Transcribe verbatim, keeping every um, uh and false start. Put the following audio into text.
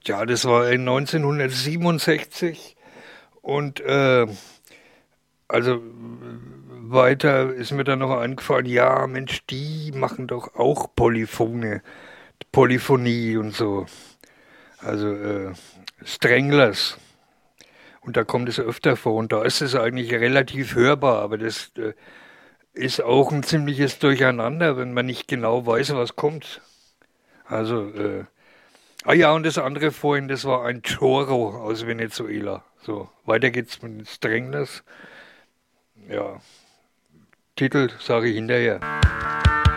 Ja, das war in neunzehnhundertsiebenundsechzig und äh, also weiter ist mir dann noch eingefallen, ja, Mensch, die machen doch auch Polyphone, Polyphonie und so. Also äh, Stranglers. Und da kommt es öfter vor und da ist es eigentlich relativ hörbar, aber das äh, ist auch ein ziemliches Durcheinander, wenn man nicht genau weiß, was kommt. Also, äh, ah ja, und das andere vorhin, das war ein Choro aus Venezuela. So, weiter geht's mit Stranglers. Ja, Titel sage ich hinterher.